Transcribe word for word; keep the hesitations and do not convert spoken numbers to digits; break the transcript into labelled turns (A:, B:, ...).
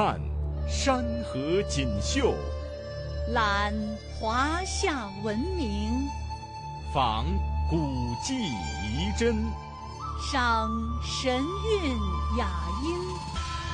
A: 看山河锦绣，
B: 览华夏文明，
A: 访古迹遗珍，
B: 赏神韵雅音。